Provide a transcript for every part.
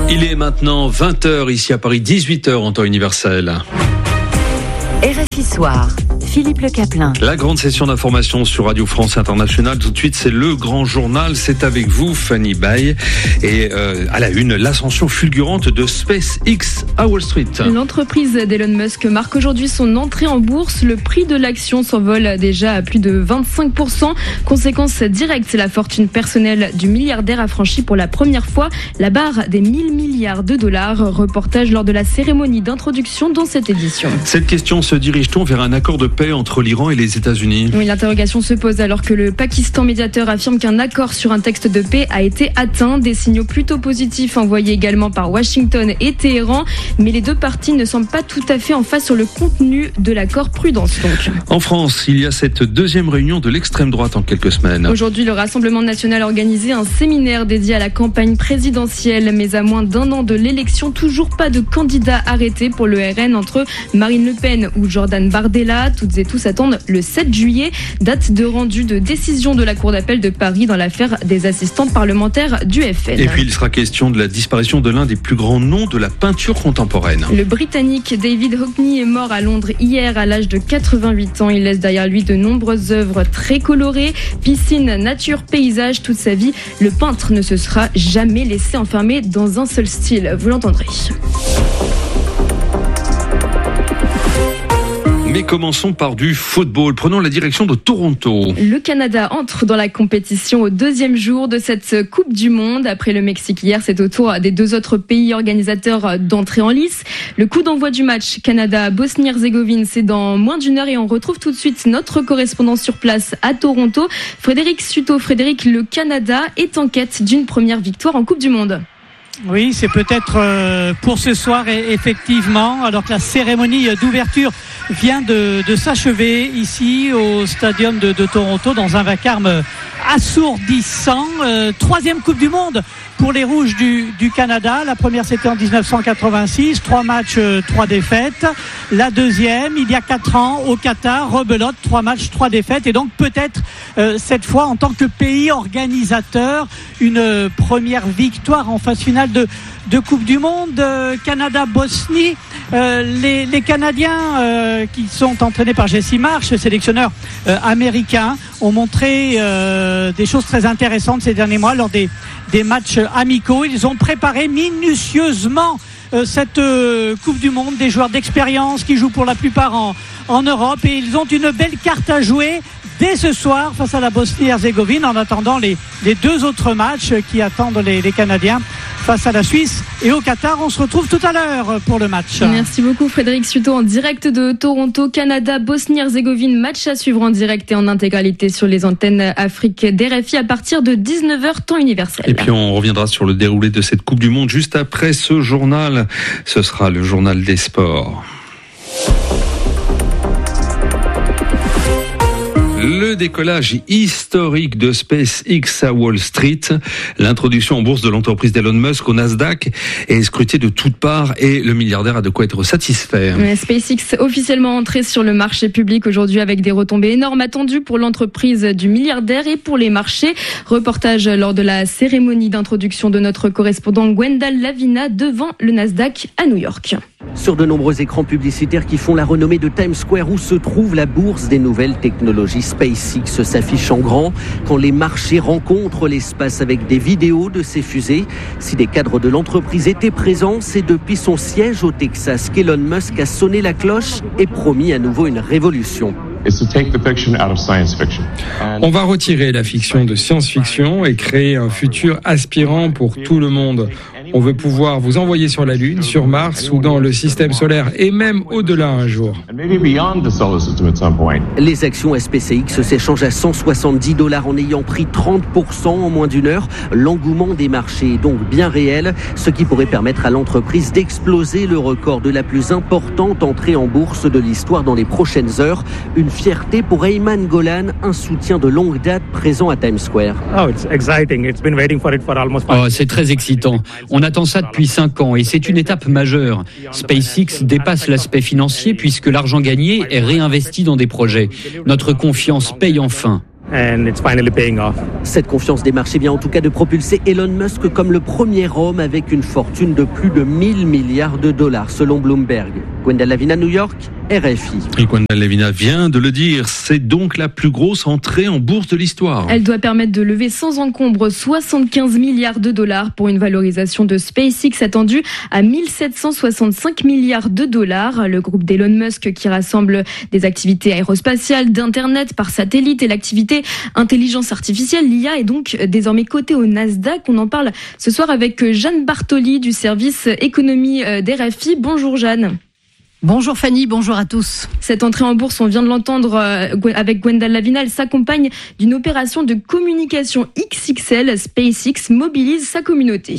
Il est maintenant 20h ici à Paris, 18h en temps universel. RFI Soir, Philippe Le Caplin. La grande session d'information sur Radio France Internationale. Tout de suite, c'est le grand journal. C'est avec vous, Fanny Baye. Et à la une, l'ascension fulgurante de SpaceX à Wall Street. L'entreprise d'Elon Musk marque aujourd'hui son entrée en bourse. Le prix de l'action s'envole déjà à plus de 25%. Conséquence directe, la fortune personnelle du milliardaire a franchi pour la première fois la barre des 1000 milliards de dollars. Reportage lors de la cérémonie d'introduction dans cette édition. Cette question, se dirige-t-on vers un accord de paix entre l'Iran et les États-Unis ? Oui, l'interrogation se pose alors que le Pakistan médiateur affirme qu'un accord sur un texte de paix a été atteint. Des signaux plutôt positifs envoyés également par Washington et Téhéran. Mais les deux parties ne semblent pas tout à fait en phase sur le contenu de l'accord. Prudence donc. En France, il y a cette deuxième réunion de l'extrême droite en quelques semaines. Aujourd'hui, le Rassemblement national a organisé un séminaire dédié à la campagne présidentielle. Mais à moins d'un an de l'élection, toujours pas de candidat arrêté pour le RN entre Marine Le Pen ou Jordan Bardella. Toutes et tous attendent le 7 juillet, date de rendu de décision de la Cour d'appel de Paris dans l'affaire des assistants parlementaires du FN. Et puis il sera question de la disparition de l'un des plus grands noms de la peinture contemporaine. Le Britannique David Hockney est mort à Londres hier à l'âge de 88 ans. Il laisse derrière lui de nombreuses œuvres très colorées, piscine, nature, paysage. Toute sa vie, le peintre ne se sera jamais laissé enfermer dans un seul style. Vous l'entendrez. Mais commençons par du football. Prenons la direction de Toronto. Le Canada entre dans la compétition au deuxième jour de cette Coupe du Monde. Après le Mexique hier, c'est au tour des deux autres pays organisateurs d'entrer en lice. Le coup d'envoi du match Canada-Bosnie-Herzégovine, c'est dans moins d'une heure et on retrouve tout de suite notre correspondant sur place à Toronto, Frédéric Suto. Frédéric, le Canada est en quête d'une première victoire en Coupe du Monde. Oui, c'est peut-être pour ce soir, effectivement, alors que la cérémonie d'ouverture vient de s'achever ici au stadium de Toronto dans un vacarme assourdissant. Troisième Coupe du Monde pour les Rouges du Canada. La première, c'était en 1986. 3 matchs, 3 défaites. La deuxième, il y a 4 ans, au Qatar, rebelote, 3 matchs, 3 défaites. Et donc, peut-être, cette fois, en tant que pays organisateur, une première victoire en phase finale de Coupe du Monde. Canada-Bosnie. Les Canadiens qui sont entraînés par Jesse Marsh, sélectionneur américain, ont montré des choses très intéressantes ces derniers mois lors des matchs amicaux. Ils ont préparé minutieusement cette Coupe du Monde, des joueurs d'expérience qui jouent pour la plupart en Europe, et ils ont une belle carte à jouer dès ce soir face à la Bosnie-Herzégovine, en attendant les deux autres matchs qui attendent les Canadiens face à la Suisse et au Qatar. On se retrouve tout à l'heure pour le match. Merci beaucoup Frédéric Suto en direct de Toronto. Canada, Bosnie-Herzégovine, match à suivre en direct et en intégralité sur les antennes Afrique d'RFI à partir de 19h temps universel. Et puis on reviendra sur le déroulé de cette Coupe du Monde juste après ce journal. Ce sera le journal des sports. Le décollage historique de SpaceX à Wall Street, l'introduction en bourse de l'entreprise d'Elon Musk au Nasdaq est scrutée de toutes parts et le milliardaire a de quoi être satisfait. SpaceX officiellement entré sur le marché public aujourd'hui avec des retombées énormes attendues pour l'entreprise du milliardaire et pour les marchés. Reportage lors de la cérémonie d'introduction de notre correspondant Gwendal Lavina devant le Nasdaq à New York. Sur de nombreux écrans publicitaires qui font la renommée de Times Square où se trouve la bourse des nouvelles technologies, SpaceX s'affiche en grand quand les marchés rencontrent l'espace avec des vidéos de ses fusées. Si des cadres de l'entreprise étaient présents, c'est depuis son siège au Texas qu'Elon Musk a sonné la cloche et promis à nouveau une révolution. On va retirer la fiction de science-fiction et créer un futur aspirant pour tout le monde. On veut pouvoir vous envoyer sur la Lune, sur Mars ou dans le système solaire et même au-delà un jour. Les actions SpaceX s'échangent à $170 en ayant pris 30% en moins d'une heure. L'engouement des marchés est donc bien réel, ce qui pourrait permettre à l'entreprise d'exploser le record de la plus importante entrée en bourse de l'histoire dans les prochaines heures. Une fierté pour Ayman Golan, un soutien de longue date présent à Times Square. C'est très excitant. On attend ça depuis 5 ans et c'est une étape majeure. SpaceX dépasse l'aspect financier puisque l'argent gagné est réinvesti dans des projets. Notre confiance paye enfin. Cette confiance des marchés vient en tout cas de propulser Elon Musk comme le premier homme avec une fortune de plus de 1000 milliards de dollars selon Bloomberg. Gwendal Lavina, New York, RFI. Et Gwendal Lavina vient de le dire, c'est donc la plus grosse entrée en bourse de l'histoire. Elle doit permettre de lever sans encombre 75 milliards de dollars pour une valorisation de SpaceX attendue à 1765 milliards de dollars. Le groupe d'Elon Musk qui rassemble des activités aérospatiales, d'Internet par satellite et l'activité intelligence artificielle, l'IA, est donc désormais coté au Nasdaq. On en parle ce soir avec Jeanne Bartoli du service économie d'RFI. Bonjour Jeanne. Bonjour Fanny, bonjour à tous. Cette entrée en bourse, on vient de l'entendre avec Gwendal Lavina, elle s'accompagne d'une opération de communication XXL. SpaceX mobilise sa communauté.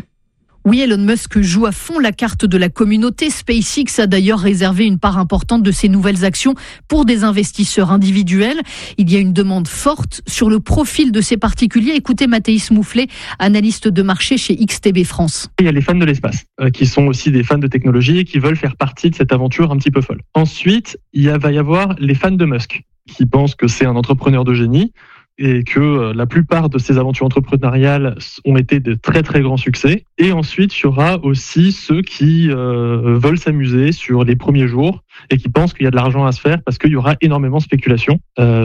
Oui, Elon Musk joue à fond la carte de la communauté. SpaceX a d'ailleurs réservé une part importante de ses nouvelles actions pour des investisseurs individuels. Il y a une demande forte sur le profil de ces particuliers. Écoutez Mathéis Mouflet, analyste de marché chez XTB France. Il y a les fans de l'espace, qui sont aussi des fans de technologie et qui veulent faire partie de cette aventure un petit peu folle. Ensuite, va y avoir les fans de Musk, qui pensent que c'est un entrepreneur de génie, et que la plupart de ces aventures entrepreneuriales ont été de très très grands succès. Et ensuite, il y aura aussi ceux qui veulent s'amuser sur les premiers jours et qui pensent qu'il y a de l'argent à se faire parce qu'il y aura énormément de spéculation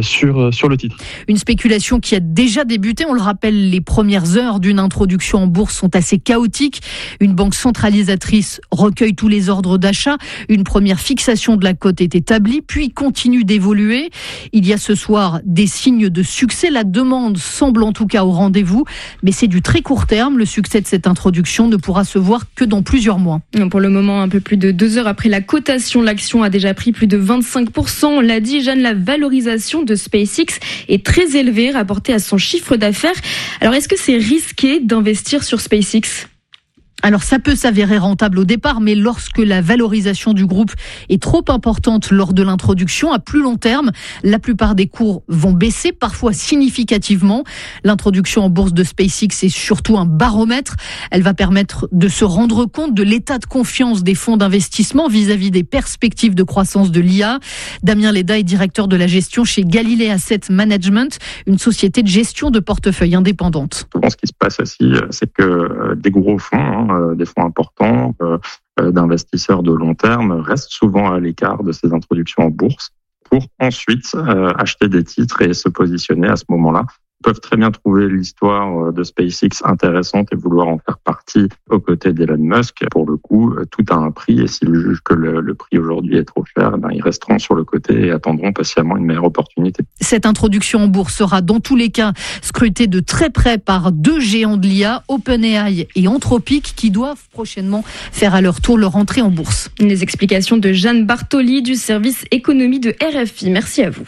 sur le titre. Une spéculation qui a déjà débuté. On le rappelle, les premières heures d'une introduction en bourse sont assez chaotiques. Une banque centralisatrice recueille tous les ordres d'achat. Une première fixation de la cote est établie, puis continue d'évoluer. Il y a ce soir des signes de succès. La demande semble en tout cas au rendez-vous, mais c'est du très court terme. Le succès de cette introduction ne pourra se voir que dans plusieurs mois. Pour le moment, un peu plus de 2 heures après la cotation, l'action a déjà pris plus de 25%. On l'a dit, Jeanne, la valorisation de SpaceX est très élevée, rapportée à son chiffre d'affaires. Alors, est-ce que c'est risqué d'investir sur SpaceX ? Alors ça peut s'avérer rentable au départ, mais lorsque la valorisation du groupe est trop importante lors de l'introduction, à plus long terme, la plupart des cours vont baisser, parfois significativement. L'introduction en bourse de SpaceX est surtout un baromètre. Elle va permettre de se rendre compte de l'état de confiance des fonds d'investissement vis-à-vis des perspectives de croissance de l'IA. Damien Leda est directeur de la gestion chez Galilée Asset Management, une société de gestion de portefeuille indépendante. Souvent, ce qui se passe aussi, c'est que des gros fonds, des fonds importants d'investisseurs de long terme restent souvent à l'écart de ces introductions en bourse pour ensuite acheter des titres et se positionner à ce moment-là. Ils peuvent très bien trouver l'histoire de SpaceX intéressante et vouloir en faire partie aux côtés d'Elon Musk. Pour le coup, tout a un prix et s'ils jugent que le prix aujourd'hui est trop cher, ils resteront sur le côté et attendront patiemment une meilleure opportunité. Cette introduction en bourse sera dans tous les cas scrutée de très près par 2 géants de l'IA, OpenAI et Anthropic, qui doivent prochainement faire à leur tour leur entrée en bourse. Les explications de Jeanne Bartoli du service économie de RFI. Merci à vous.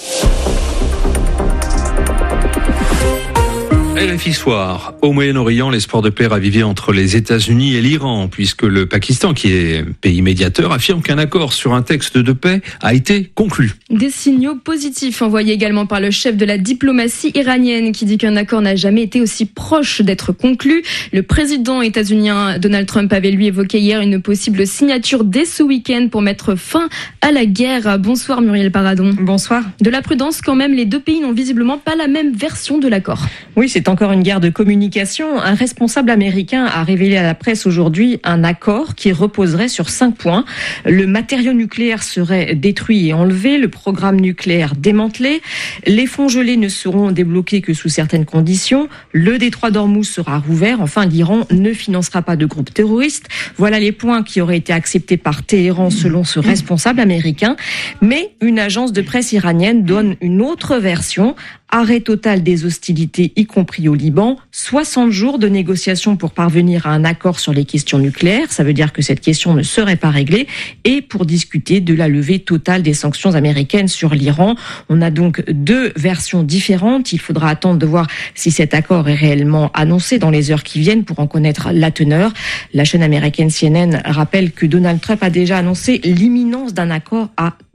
RFI Soir. Au Moyen-Orient, l'espoir de paix ravivé entre les États-Unis et l'Iran, puisque le Pakistan, qui est pays médiateur, affirme qu'un accord sur un texte de paix a été conclu. Des signaux positifs envoyés également par le chef de la diplomatie iranienne, qui dit qu'un accord n'a jamais été aussi proche d'être conclu. Le président états-unien Donald Trump avait lui évoqué hier une possible signature dès ce week-end pour mettre fin à la guerre. Bonsoir Muriel Paradon. Bonsoir. De la prudence quand même, les deux pays n'ont visiblement pas la même version de l'accord. Oui, c'est encore une guerre de communication. Un responsable américain a révélé à la presse aujourd'hui un accord qui reposerait sur 5 points. Le matériau nucléaire serait détruit et enlevé, le programme nucléaire démantelé, les fonds gelés ne seront débloqués que sous certaines conditions, le détroit d'Ormuz sera rouvert, enfin l'Iran ne financera pas de groupes terroristes. Voilà les points qui auraient été acceptés par Téhéran selon ce responsable américain. Mais une agence de presse iranienne donne une autre version. Arrêt total des hostilités, y compris au Liban, 60 jours de négociations pour parvenir à un accord sur les questions nucléaires, ça veut dire que cette question ne serait pas réglée, et pour discuter de la levée totale des sanctions américaines sur l'Iran. On a donc 2 versions différentes, il faudra attendre de voir si cet accord est réellement annoncé dans les heures qui viennent pour en connaître la teneur. La chaîne américaine CNN rappelle que Donald Trump a déjà annoncé l'imminence d'un accord à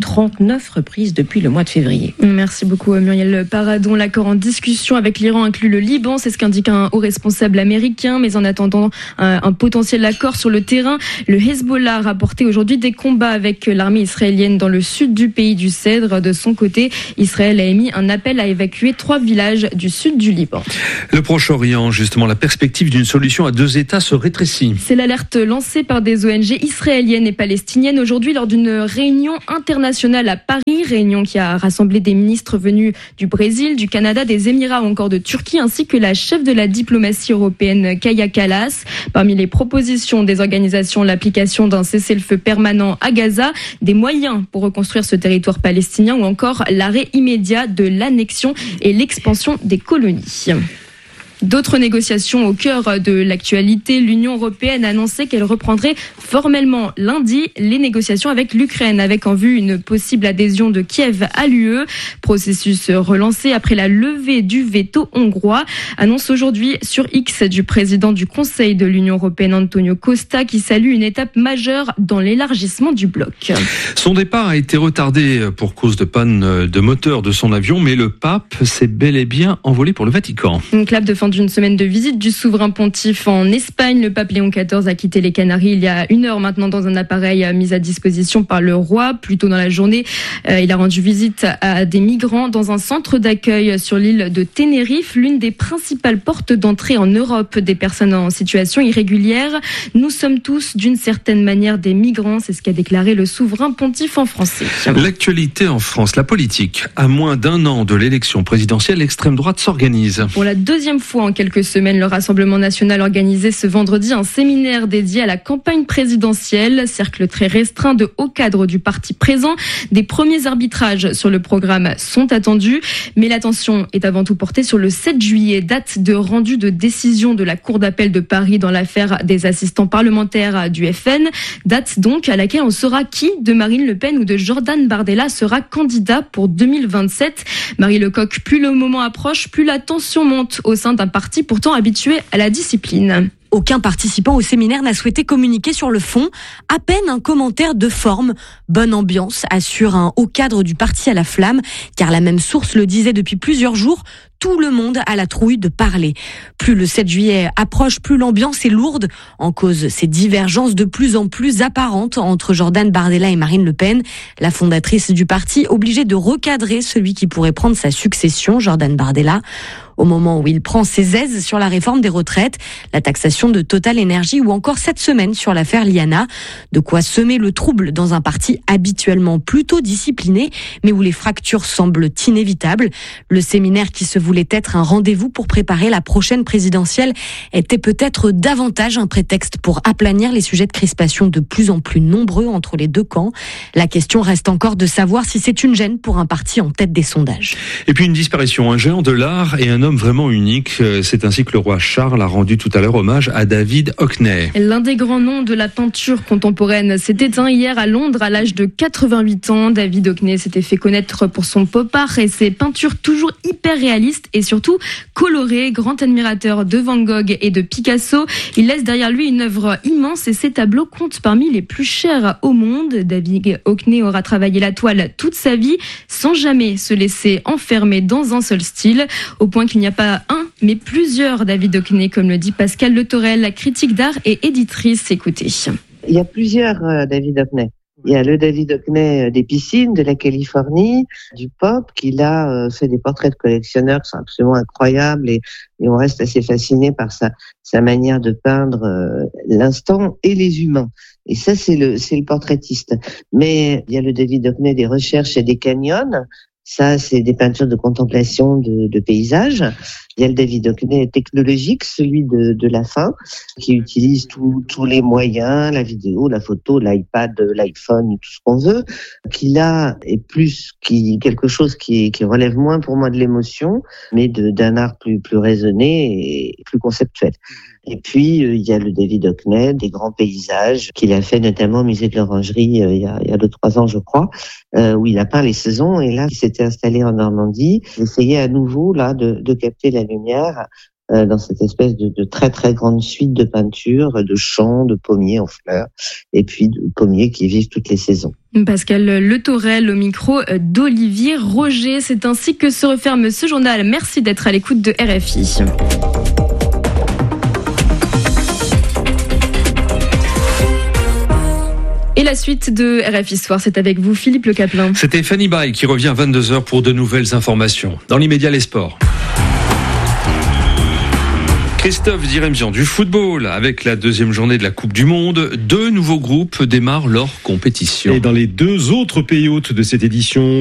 39 reprises depuis le mois de février. Merci beaucoup Muriel Paradon. L'accord en discussion avec l'Iran inclut le Liban, c'est ce qu'indique un haut responsable américain, mais en attendant un potentiel accord sur le terrain, le Hezbollah a rapporté aujourd'hui des combats avec l'armée israélienne dans le sud du pays du Cèdre. De son côté, Israël a émis un appel à évacuer 3 villages du sud du Liban. Le Proche-Orient, justement, la perspective d'une solution à 2 États se rétrécit. C'est l'alerte lancée par des ONG israéliennes et palestiniennes aujourd'hui lors d'une réunion internationale à Paris, réunion qui a rassemblé des ministres venus du Brésil, du Canada, des Émirats ou encore de Turquie, ainsi que la chef de la diplomatie européenne Kaja Kallas. Parmi les propositions des organisations, l'application d'un cessez-le-feu permanent à Gaza, des moyens pour reconstruire ce territoire palestinien ou encore l'arrêt immédiat de l'annexion et l'expansion des colonies. D'autres négociations au cœur de l'actualité. L'Union européenne a annoncé qu'elle reprendrait formellement lundi les négociations avec l'Ukraine, avec en vue une possible adhésion de Kiev à l'UE. Processus relancé après la levée du veto hongrois. Annonce aujourd'hui sur X du président du Conseil de l'Union européenne, Antonio Costa, qui salue une étape majeure dans l'élargissement du bloc. Son départ a été retardé pour cause de panne de moteur de son avion, mais le pape s'est bel et bien envolé pour le Vatican. Une clap de fin d'une semaine de visite du souverain pontife en Espagne. Le pape Léon XIV a quitté les Canaries il y a 1 heure maintenant dans un appareil mis à disposition par le roi. Plus tôt dans la journée, il a rendu visite à des migrants dans un centre d'accueil sur l'île de Tenerife, l'une des principales portes d'entrée en Europe des personnes en situation irrégulière. Nous sommes tous d'une certaine manière des migrants, c'est ce qu'a déclaré le souverain pontife en français. L'actualité en France, la politique. À moins d'1 an de l'élection présidentielle, l'extrême droite s'organise. Pour la 2e fois en quelques semaines, le Rassemblement national organisait ce vendredi un séminaire dédié à la campagne présidentielle. Cercle très restreint de hauts cadres du parti présent. Des premiers arbitrages sur le programme sont attendus. Mais l'attention est avant tout portée sur le 7 juillet, date de rendu de décision de la Cour d'appel de Paris dans l'affaire des assistants parlementaires du FN. Date donc à laquelle on saura qui de Marine Le Pen ou de Jordan Bardella sera candidat pour 2027. Marie Lecoq, plus le moment approche, plus la tension monte au sein d'un parti pourtant habitué à la discipline. Aucun participant au séminaire n'a souhaité communiquer sur le fond, à peine un commentaire de forme. Bonne ambiance, assure un haut cadre du parti à la flamme, car la même source le disait depuis plusieurs jours, tout le monde a la trouille de parler. Plus le 7 juillet approche, plus l'ambiance est lourde. En cause, ces divergences de plus en plus apparentes entre Jordan Bardella et Marine Le Pen. La fondatrice du parti obligée de recadrer celui qui pourrait prendre sa succession, Jordan Bardella. Au moment où il prend ses aises sur la réforme des retraites, la taxation de Total Energy ou encore cette semaine sur l'affaire Liana. De quoi semer le trouble dans un parti habituellement plutôt discipliné, mais où les fractures semblent inévitables. Le séminaire qui se voulait être un rendez-vous pour préparer la prochaine présidentielle était peut-être davantage un prétexte pour aplanir les sujets de crispation de plus en plus nombreux entre les deux camps. La question reste encore de savoir si c'est une gêne pour un parti en tête des sondages. Et puis une disparition, un géant de l'art et un homme vraiment unique. C'est ainsi que le roi Charles a rendu tout à l'heure hommage à David Hockney. L'un des grands noms de la peinture contemporaine s'est éteint hier à Londres à l'âge de 88 ans. David Hockney s'était fait connaître pour son pop art et ses peintures toujours hyper réalistes et surtout colorées. Grand admirateur de Van Gogh et de Picasso, il laisse derrière lui une œuvre immense et ses tableaux comptent parmi les plus chers au monde. David Hockney aura travaillé la toile toute sa vie sans jamais se laisser enfermer dans un seul style, au point qu'il n'y a pas un, mais plusieurs David Hockney, comme le dit Pascal Le Torel, la critique d'art et éditrice. Écoutez. Il y a plusieurs David Hockney. Il y a le David Hockney des piscines, de la Californie, du pop, qui là fait des portraits de collectionneurs qui sont absolument incroyables et on reste assez fasciné par sa manière de peindre l'instant et les humains. Et ça, c'est le portraitiste. Mais il y a le David Hockney des recherches et des canyons. Ça, c'est des peintures de contemplation de paysages. Il y a le David Hockney technologique, celui de la fin, qui utilise tous les moyens, la vidéo, la photo, l'iPad, l'iPhone, tout ce qu'on veut, qui là est quelque chose qui relève moins pour moi de l'émotion, mais d'un art plus raisonné et plus conceptuel. Et puis, il y a le David Hockney, des grands paysages qu'il a fait notamment au musée de l'Orangerie il y a 2-3 ans, je crois, où il a peint les saisons. Et là, il s'était installé en Normandie. Il essayait à nouveau là de capter la lumière dans cette espèce de très très grande suite de peintures, de champs, de pommiers en fleurs, et puis de pommiers qui vivent toutes les saisons. Pascal Le Thorel au micro d'Olivier Roger. C'est ainsi que se referme ce journal. Merci d'être à l'écoute de RFI. Et la suite de RFI Soir, c'est avec vous, Philippe Le Caplin. C'était Fanny Bay qui revient à 22h pour de nouvelles informations. Dans l'immédiat, les sports. Christophe Diremzian du football, avec la deuxième journée de la Coupe du Monde, 2 nouveaux groupes démarrent leur compétition. Et dans les 2 autres pays hôtes de cette édition,